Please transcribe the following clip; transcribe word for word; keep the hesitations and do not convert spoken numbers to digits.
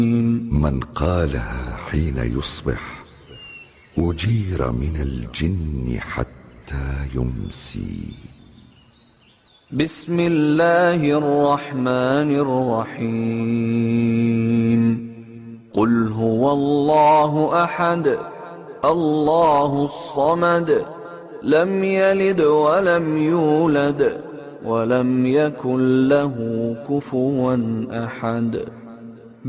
من قالها حين يصبح أجير من الجن حتى يمسي. بسم الله الرحمن الرحيم. قل هو الله أحد الله الصمد لم يلد ولم يولد ولم يكن له كفوا أحد.